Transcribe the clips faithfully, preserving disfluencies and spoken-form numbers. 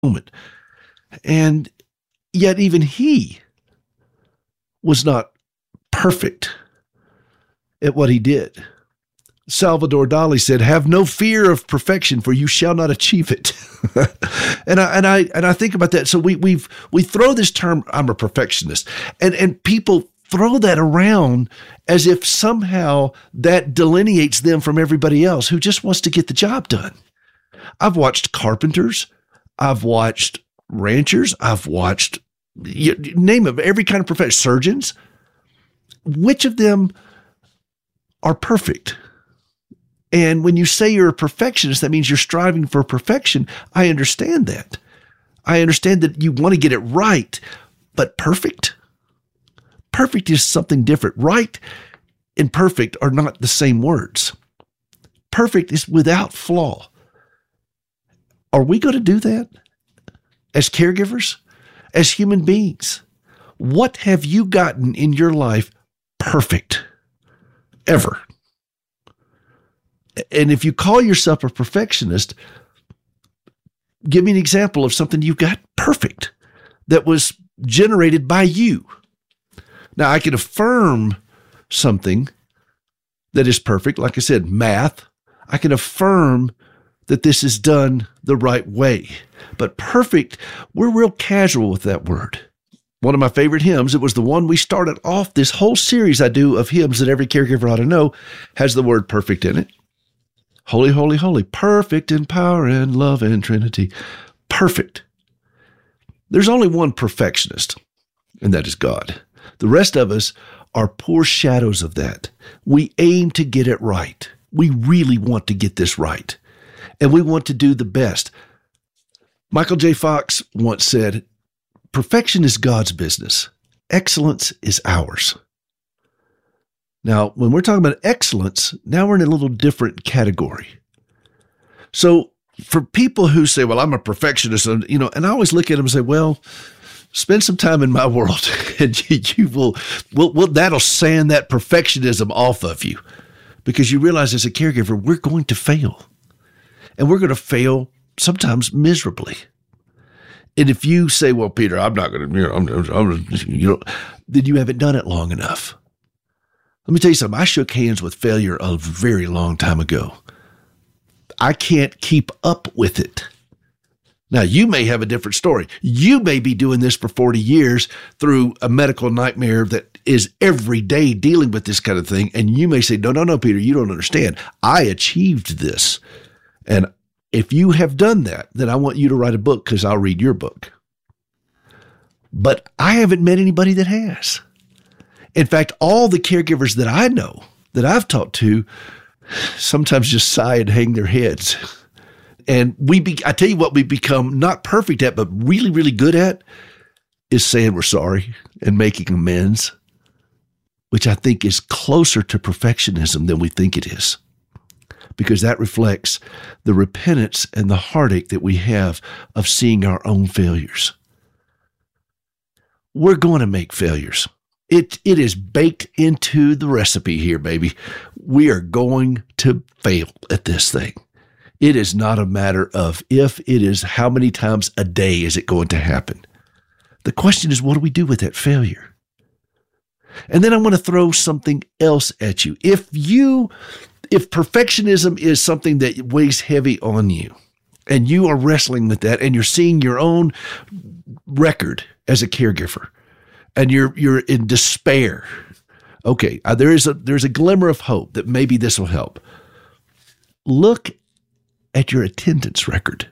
moment. And yet even he was not perfect at what he did. Salvador Dali said, "Have no fear of perfection, for you shall not achieve it." and I and I and I think about that. So we we've we throw this term, "I'm a perfectionist," and and people throw that around as if somehow that delineates them from everybody else who just wants to get the job done. I've watched carpenters, I've watched ranchers, I've watched you, name of every kind of profession, surgeons. Which of them are perfect? And when you say you're a perfectionist, that means you're striving for perfection. I understand that. I understand that you want to get it right, but perfect? Perfect is something different. Right and perfect are not the same words. Perfect is without flaw. Are we going to do that as caregivers, as human beings? What have you gotten in your life perfect ever? And if you call yourself a perfectionist, give me an example of something you got perfect that was generated by you. Now, I can affirm something that is perfect. Like I said, math. I can affirm that this is done the right way. But perfect, we're real casual with that word. One of my favorite hymns, it was the one we started off this whole series I do of hymns that every caregiver ought to know, has the word perfect in it. Holy, holy, holy, perfect in power and love and Trinity. Perfect. There's only one perfectionist, and that is God. The rest of us are poor shadows of that. We aim to get it right. We really want to get this right, and we want to do the best. Michael J. Fox once said, "Perfection is God's business. Excellence is ours." Now, when we're talking about excellence, now we're in a little different category. So for people who say, "Well, I'm a perfectionist," and, you know, and I always look at them and say, "Well, spend some time in my world and you, you will, will, will, that'll sand that perfectionism off of you," because you realize as a caregiver, we're going to fail, and we're going to fail sometimes miserably. And if you say, "Well, Peter, I'm not going to, you know, I'm, I'm, you know," then you haven't done it long enough. Let me tell you something. I shook hands with failure a very long time ago. I can't keep up with it. Now, you may have a different story. You may be doing this for forty years through a medical nightmare that is every day dealing with this kind of thing. And you may say, no, no, no, Peter, you don't understand. I achieved this. And if you have done that, then I want you to write a book because I'll read your book. But I haven't met anybody that has. In fact, all the caregivers that I know, that I've talked to, sometimes just sigh and hang their heads. And we, be, I tell you what, we become not perfect at, but really, really good at, is saying we're sorry and making amends, which I think is closer to perfectionism than we think it is, because that reflects the repentance and the heartache that we have of seeing our own failures. We're going to make failures. It, it is baked into the recipe here, baby. We are going to fail at this thing. It is not a matter of if, it is how many times a day is it going to happen. The question is, what do we do with that failure? And then I want to throw something else at you. If you, if perfectionism is something that weighs heavy on you, and you are wrestling with that, and you're seeing your own record as a caregiver, and you're you're in despair, okay, uh, there is a there's a glimmer of hope that maybe this will help. Look at your attendance record.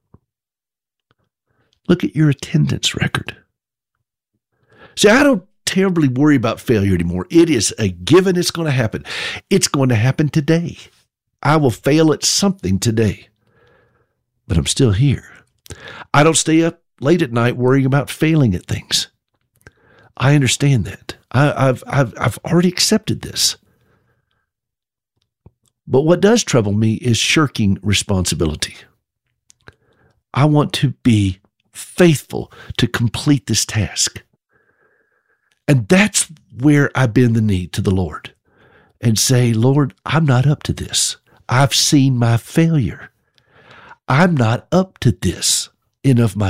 Look at your attendance record. See, I don't terribly worry about failure anymore. It is a given. It's going to happen. It's going to happen today. I will fail at something today, but I'm still here. I don't stay up late at night worrying about failing at things. I understand that. I, I've, I've, I've already accepted this. But what does trouble me is shirking responsibility. I want to be faithful to complete this task. And that's where I bend the knee to the Lord and say, "Lord, I'm not up to this. I've seen my failure. I'm not up to this. and of my